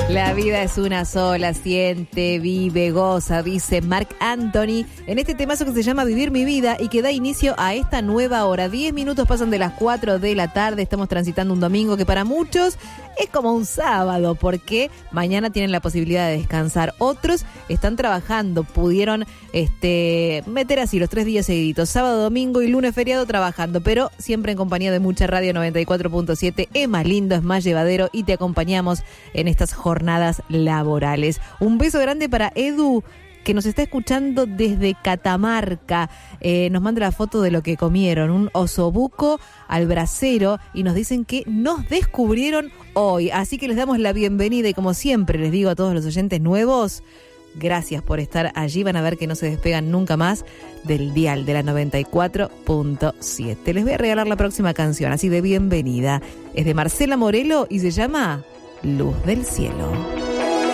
La vida es una sola, siente, vive, goza, dice Marc Anthony en este temazo que se llama Vivir mi vida y que da inicio a esta nueva hora. 10 minutos pasan de las 4 de la tarde, estamos transitando un domingo que para muchos es como un sábado porque mañana tienen la posibilidad de descansar. Otros están trabajando, pudieron meter así los 3 días seguiditos, sábado, domingo y lunes feriado trabajando, pero siempre en compañía de mucha radio 94.7. Es más lindo, es más llevadero y te acompañamos en estas jornadas laborales. Un beso grande para Edu, que nos está escuchando desde Catamarca. Nos manda la foto de lo que comieron, un osobuco al brasero, y nos dicen que nos descubrieron hoy. Así que les damos la bienvenida y como siempre les digo a todos los oyentes nuevos, gracias por estar allí. Van a ver que no se despegan nunca más del dial de la 94.7. Les voy a regalar la próxima canción, así de bienvenida. Es de Marcela Morelo y se llama Luz del Cielo.